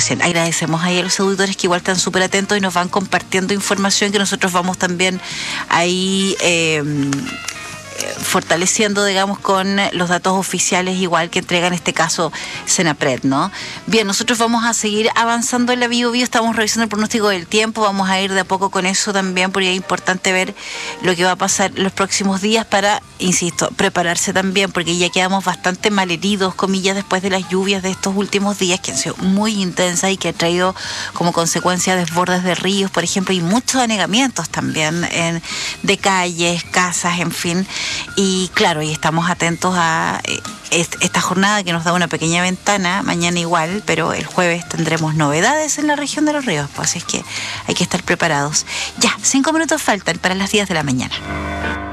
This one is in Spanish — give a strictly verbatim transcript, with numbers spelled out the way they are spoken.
recién. Agradecemos ahí a los auditores que igual están súper atentos y nos van compartiendo información que nosotros vamos también ahí eh, fortaleciendo, digamos, con los datos oficiales igual que entrega en este caso Senapred, ¿no? Bien, nosotros vamos a seguir avanzando en la Bio Bio, estamos revisando el pronóstico del tiempo, vamos a ir de a poco con eso también, porque es importante ver lo que va a pasar los próximos días para, insisto, prepararse también, porque ya quedamos bastante malheridos, comillas, después de las lluvias de estos últimos días, que han sido muy intensas y que han traído como consecuencia desbordes de ríos, por ejemplo, y muchos anegamientos también en, de calles, casas, en fin. Y claro, y estamos atentos a esta jornada que nos da una pequeña ventana, mañana igual, pero el jueves tendremos novedades en la región de Los Ríos, pues así es que hay que estar preparados. Ya, cinco minutos faltan para las diez de la mañana.